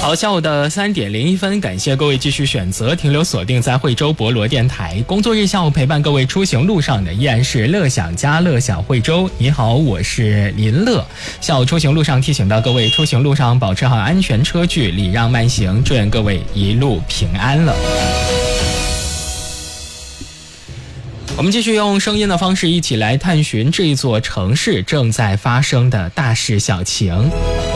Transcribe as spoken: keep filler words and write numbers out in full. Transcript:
好，下午的三点零一分，感谢各位继续选择停留锁定在惠州博罗电台。工作日下午陪伴各位出行路上的依然是乐享家乐享惠州。你好，我是林乐。下午出行路上提醒到各位，出行路上保持好安全车距，礼让慢行，祝愿各位一路平安了。我们继续用声音的方式一起来探寻这座城市正在发生的大事小情。